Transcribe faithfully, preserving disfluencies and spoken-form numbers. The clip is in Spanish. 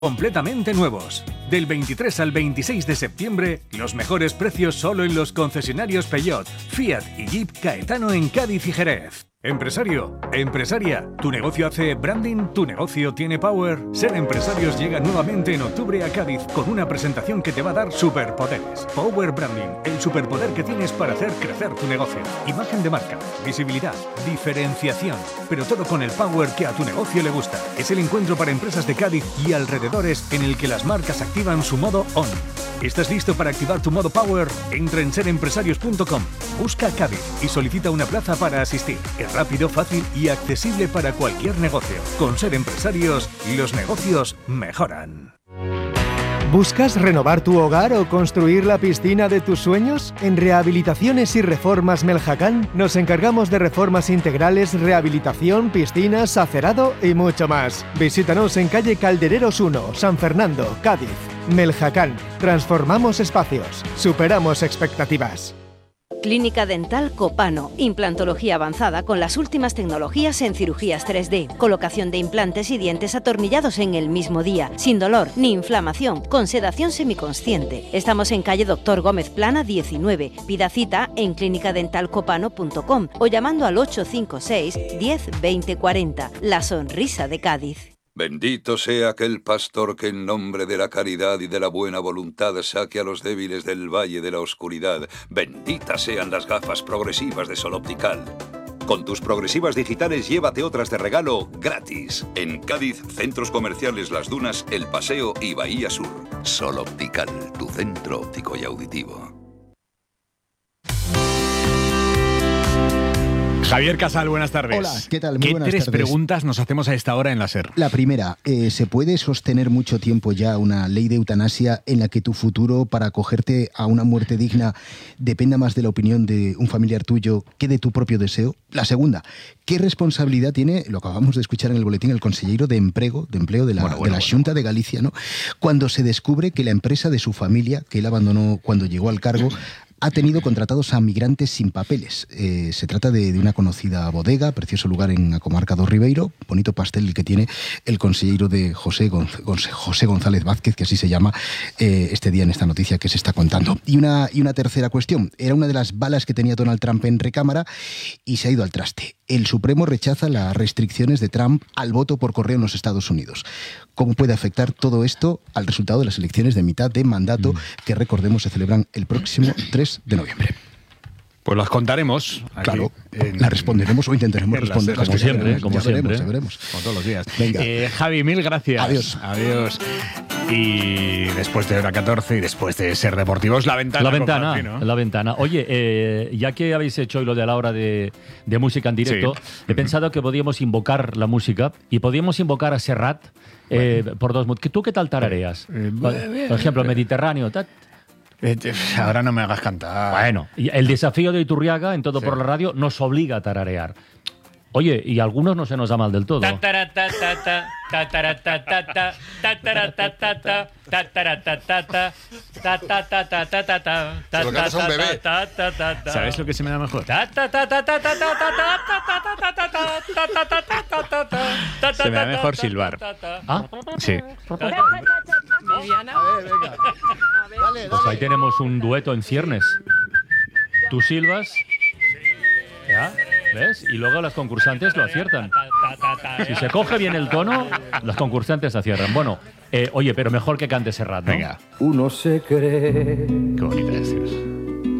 completamente nuevos. Del veintitrés al veintiséis de septiembre, los mejores precios solo en los concesionarios Peugeot, Fiat y Jeep Caetano en Cádiz y Jerez. Empresario, empresaria, ¿tu negocio hace branding? ¿Tu negocio tiene power? Ser Empresarios llega nuevamente en octubre a Cádiz con una presentación que te va a dar superpoderes. Power Branding, el superpoder que tienes para hacer crecer tu negocio. Imagen de marca, visibilidad, diferenciación, pero todo con el power que a tu negocio le gusta. Es el encuentro para empresas de Cádiz y alrededores en el que las marcas activan su modo on. ¿Estás listo para activar tu modo power? Entra en ser empresarios punto com, busca Cádiz y solicita una plaza para asistir. Es rápido, fácil y accesible para cualquier negocio. Con Ser Empresarios, los negocios mejoran. ¿Buscas renovar tu hogar o construir la piscina de tus sueños? En Rehabilitaciones y Reformas Meljacán nos encargamos de reformas integrales, rehabilitación, piscinas, acerado y mucho más. Visítanos en calle Caldereros uno, San Fernando, Cádiz. Meljacán. Transformamos espacios. Superamos expectativas. Clínica Dental Copano. Implantología avanzada con las últimas tecnologías en cirugías tres D. Colocación de implantes y dientes atornillados en el mismo día. Sin dolor ni inflamación. Con sedación semiconsciente. Estamos en calle Doctor Gómez Plana diecinueve. Pida cita en clínica dental copano punto com o llamando al ocho cinco seis, diez, veinte, cuarenta. La sonrisa de Cádiz. Bendito sea aquel pastor que en nombre de la caridad y de la buena voluntad saque a los débiles del valle de la oscuridad. Benditas sean las gafas progresivas de Sol Optical. Con tus progresivas digitales llévate otras de regalo gratis. En Cádiz, centros comerciales Las Dunas, El Paseo y Bahía Sur. Sol Optical, tu centro óptico y auditivo. Javier Casal, buenas tardes. Hola, ¿qué tal? Muy ¿Qué buenas tres tardes. preguntas nos hacemos a esta hora en la SER? La primera, eh, ¿se puede sostener mucho tiempo ya una ley de eutanasia en la que tu futuro para acogerte a una muerte digna dependa más de la opinión de un familiar tuyo que de tu propio deseo? La segunda, ¿qué responsabilidad tiene, lo acabamos de escuchar en el boletín, el consejero de empleo de, empleo de la, bueno, bueno, de la bueno. Xunta de Galicia, ¿no? Cuando se descubre que la empresa de su familia, que él abandonó cuando llegó al cargo, ha tenido contratados a migrantes sin papeles? Eh, se trata de, de una conocida bodega, precioso lugar en la comarca do Ribeiro, bonito pastel el que tiene el consejero de José, Gonz, José González Vázquez, que así se llama eh, este día en esta noticia que se está contando. Y una, y una tercera cuestión, era una de las balas que tenía Donald Trump en recámara y se ha ido al traste. El Supremo rechaza las restricciones de Trump al voto por correo en los Estados Unidos. ¿Cómo puede afectar todo esto al resultado de las elecciones de mitad de mandato que, recordemos, se celebran el próximo tres de noviembre? Pues las contaremos. Aquí, Claro, en, la responderemos o intentaremos en las- responderlas. como Ya siempre, veremos, como ya siempre. veremos, ya veremos. Como todos los días. Venga. Eh, Javi, mil gracias. Adiós. Adiós. Y después de hora catorce y después de ser deportivos, la ventana. La con ventana, Martín, ¿no? la ventana. Oye, eh, ya que habéis hecho hoy lo de la hora de, de música en directo, Sí. he pensado que podíamos invocar la música y podíamos invocar a Serrat eh, por dos motivos. ¿Tú qué tal tarareas? Eh, por, eh, por ejemplo, Mediterráneo. ta- Eh, eh, Ahora no me hagas cantar. Bueno, y el desafío de Iturriaga en Todo Sí. por la Radio nos obliga a tararear. Oye, y a algunos no se nos da mal del todo. Se lo cantas a un bebé. ¿Sabes lo que se me da mejor? Se me da mejor silbar. Ah, Sí. Viviana. A ver, venga. Dale, pues ahí dale. tenemos un dueto en ciernes. Tú silbas. ¿Ya? ¿Ves? Y luego las concursantes lo aciertan. Si se coge bien el tono, los concursantes aciertan. Bueno, eh, oye, pero mejor que cante Serrat, ¿no? Venga. Uno se cree Qué bonita es, Dios.